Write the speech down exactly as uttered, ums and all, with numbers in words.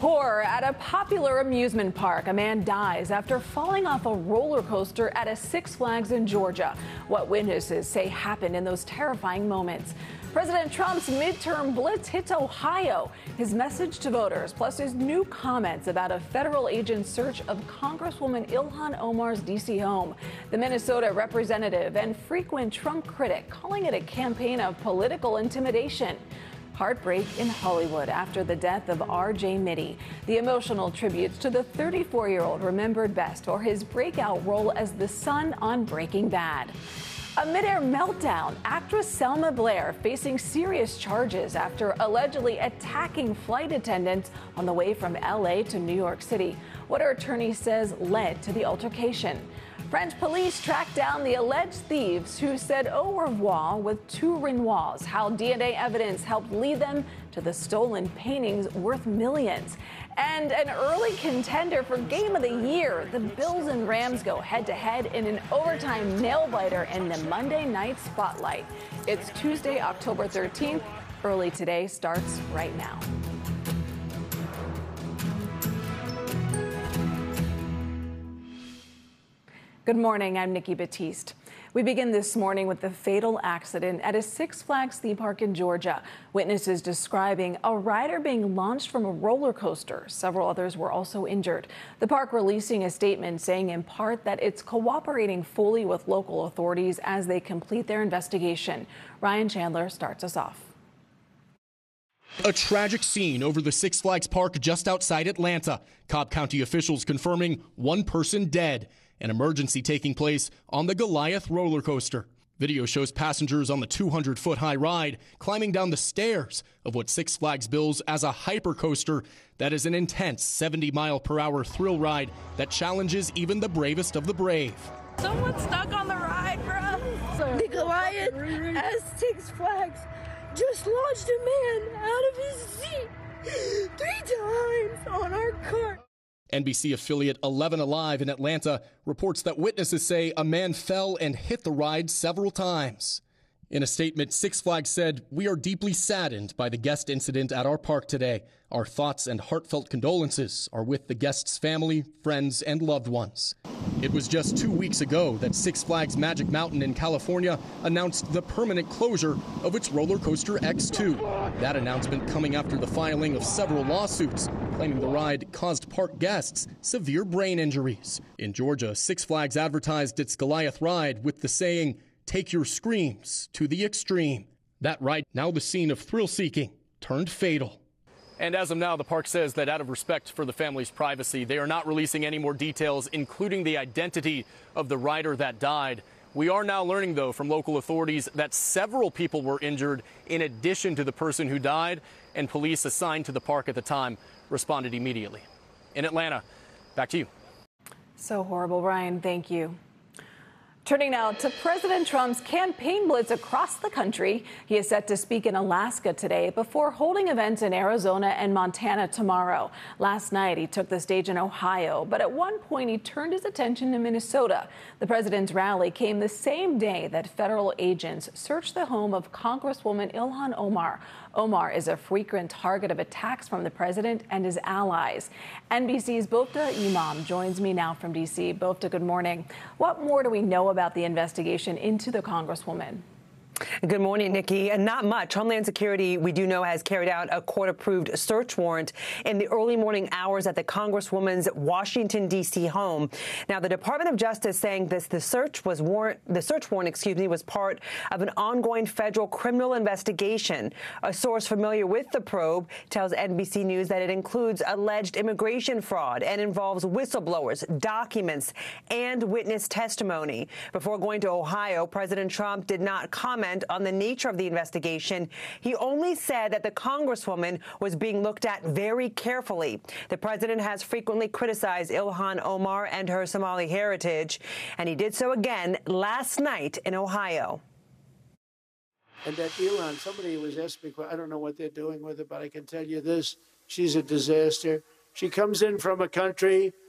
Horror at a popular amusement park. A man dies after falling off a roller coaster at a Six Flags in Georgia. What witnesses say happened in those terrifying moments. President Trump's midterm blitz hits Ohio. His message to voters, plus his new comments about a federal agent's search of Congresswoman Ilhan Omar's D C home. The Minnesota representative and frequent Trump critic calling it a campaign of political intimidation. Heartbreak in Hollywood after the death of R J Mitte. The emotional tributes to the thirty-four-year-old remembered best for his breakout role as the son on Breaking Bad. A midair meltdown. Actress Selma Blair facing serious charges after allegedly attacking flight attendants on the way from L A to New York City. What her attorney says led to the altercation. French police tracked down the alleged thieves who said au revoir with two Renoirs. How D N A evidence helped lead them to the stolen paintings worth millions. And an early contender for Game of the Year. The Bills and Rams go head-to-head in an overtime nail-biter in the Monday Night Spotlight. It's Tuesday, October thirteenth. Early Today starts right now. Good morning, I'm Nikki Batiste. We begin this morning with the fatal accident at a Six Flags theme park in Georgia. Witnesses describing a rider being launched from a roller coaster. Several others were also injured. The park releasing a statement saying in part that it's cooperating fully with local authorities as they complete their investigation. Ryan Chandler starts us off. A tragic scene over the Six Flags park just outside Atlanta. Cobb County officials confirming one person dead. An emergency taking place on the Goliath roller coaster. Video shows passengers on the two hundred foot high ride climbing down the stairs of what Six Flags bills as a hypercoaster that is an intense seventy mile per hour thrill ride that challenges even the bravest of the brave. Someone's stuck on the ride, bro. The Goliath at Six Flags just launched a man out of his seat three times on our cart. N B C affiliate eleven Alive in Atlanta reports that witnesses say a man fell and hit the ride several times. In a statement, Six Flags said, "We are deeply saddened by the guest incident at our park today. Our thoughts and heartfelt condolences are with the guest's family, friends, and loved ones." It was just two weeks ago that Six Flags Magic Mountain in California announced the permanent closure of its roller coaster X two. That announcement coming after the filing of several lawsuits claiming the ride caused park guests severe brain injuries. In Georgia, Six Flags advertised its Goliath ride with the saying, "Take your screams to the extreme." That ride, now the scene of thrill-seeking, turned fatal. And as of now, the park says that out of respect for the family's privacy, they are not releasing any more details, including the identity of the rider that died. We are now learning, though, from local authorities that several people were injured in addition to the person who died, and police assigned to the park at the time responded immediately. In Atlanta, back to you. So horrible, Ryan. Thank you. Turning now to President Trump's campaign blitz across the country. He is set to speak in Alaska today before holding events in Arizona and Montana tomorrow. Last night, he took the stage in Ohio, but at one point he turned his attention to Minnesota. The president's rally came the same day that federal agents searched the home of Congresswoman Ilhan Omar. Omar is a frequent target of attacks from the president and his allies. N B C's Bofta Imam joins me now from D C. Bofta, good morning. What more do we know about the investigation into the Congresswoman? Good morning, Nikki. And not much. Homeland Security, we do know, has carried out a court-approved search warrant in the early morning hours at the Congresswoman's Washington, D C home. Now, the Department of Justice saying this the search was warrant the search warrant, excuse me, was part of an ongoing federal criminal investigation. A source familiar with the probe tells N B C News that it includes alleged immigration fraud and involves whistleblowers, documents, and witness testimony. Before going to Ohio, President Trump did not comment on the nature of the investigation. He only said that the Congresswoman was being looked at very carefully. The president has frequently criticized Ilhan Omar and her Somali heritage, and he did so again last night in Ohio. And that Ilhan, somebody was asking me, I don't know what they're doing with her, but I can tell you this, she's a disaster. She comes in from a country